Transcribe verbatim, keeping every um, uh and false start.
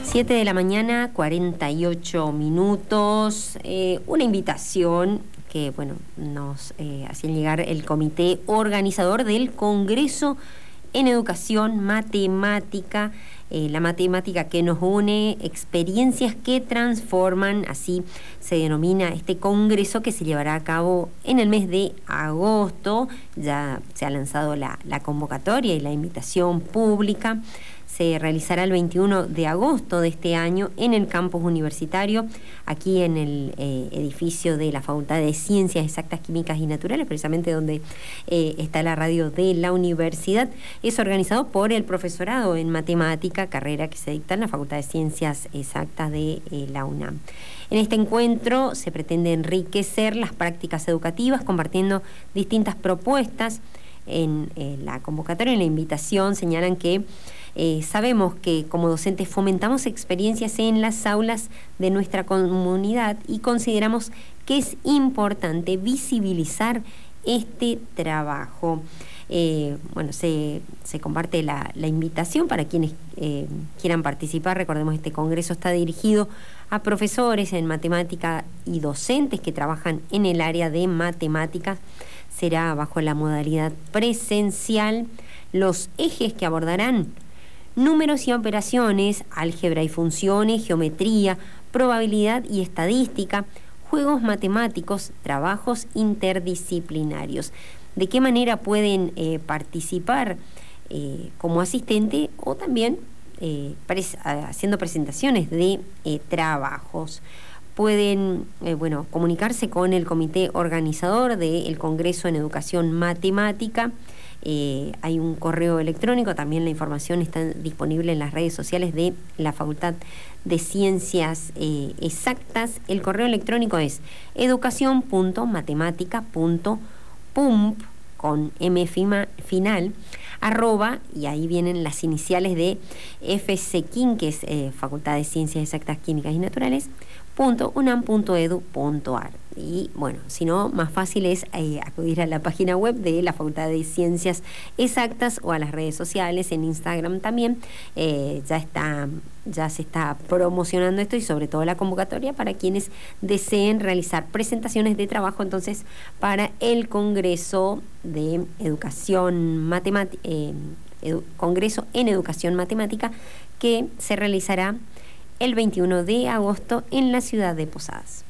siete de la mañana, cuarenta y ocho minutos. Eh, una invitación que, bueno, nos eh, hacía llegar el comité organizador del Congreso en Educación Matemática. Eh, la matemática que nos une, experiencias que transforman, así se denomina este congreso que se llevará a cabo en el mes de agosto. Ya se ha lanzado la, la convocatoria y la invitación pública. Se realizará el veintiuno de agosto de este año en el campus universitario, aquí en el eh, edificio de la Facultad de Ciencias Exactas, Químicas y Naturales, precisamente donde eh, está la radio de la universidad. Es organizado por el profesorado en matemática, carrera que se dicta en la Facultad de Ciencias Exactas de eh, la UNAM. En este encuentro se pretende enriquecer las prácticas educativas compartiendo distintas propuestas. En eh, la convocatoria, en la invitación, señalan que Eh, sabemos que como docentes fomentamos experiencias en las aulas de nuestra comunidad y consideramos que es importante visibilizar este trabajo. Eh, bueno, se, se comparte la, la invitación para quienes eh, quieran participar. Recordemos, este congreso está dirigido a profesores en matemática y docentes que trabajan en el área de matemáticas. Será bajo la modalidad presencial. Los ejes que abordarán: números y operaciones, álgebra y funciones, geometría, probabilidad y estadística, juegos matemáticos, trabajos interdisciplinarios. ¿De qué manera pueden eh, participar eh, como asistente o también eh, pres haciendo presentaciones de eh, trabajos? Pueden eh, bueno, comunicarse con el comité organizador del Congreso en Educación Matemática. Eh, hay un correo electrónico, también la información está disponible en las redes sociales de la Facultad de Ciencias eh, Exactas. El correo electrónico es educación punto matemática punto pump con M final, arroba, y ahí vienen las iniciales de F C Q I N, que es eh, Facultad de Ciencias Exactas, Químicas y Naturales, punto unam punto edu punto ar. Y bueno, si no, más fácil es eh, acudir a la página web de la Facultad de Ciencias Exactas o a las redes sociales, en Instagram también. Eh, ya está, ya se está promocionando esto, y sobre todo la convocatoria para quienes deseen realizar presentaciones de trabajo, entonces, para el Congreso de Educación Matemática, eh, edu, Congreso en Educación Matemática, que se realizará el veintiuno de agosto en la ciudad de Posadas.